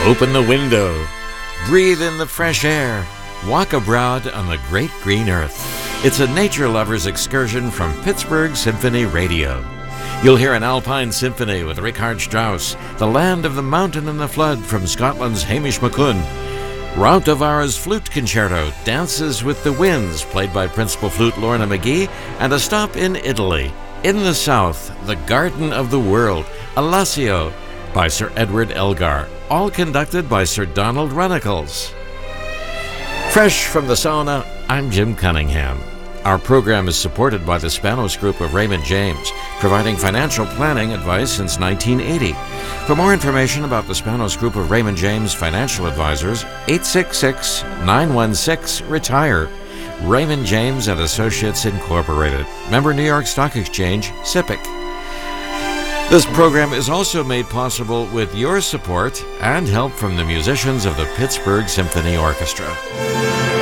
Open the window, breathe in the fresh air, walk abroad on the great green earth. It's a nature lover's excursion from Pittsburgh Symphony Radio. You'll hear an Alpine Symphony with Richard Strauss, The Land of the Mountain and the Flood from Scotland's Hamish McCune, Raut de Vara's Flute Concerto, Dances with the Winds, played by Principal Flute Lorna McGee, and a stop in Italy. In the south, The Garden of the World, Alassio, by Sir Edward Elgar, all conducted by Sir Donald Runnicles. Fresh from the sauna, I'm Jim Cunningham. Our program is supported by the Spanos Group of Raymond James, providing financial planning advice since 1980. For more information about the Spanos Group of Raymond James Financial Advisors, 866-916-RETIRE. Raymond James and Associates Incorporated. Member New York Stock Exchange, SIPC. This program is also made possible with your support and help from the musicians of the Pittsburgh Symphony Orchestra.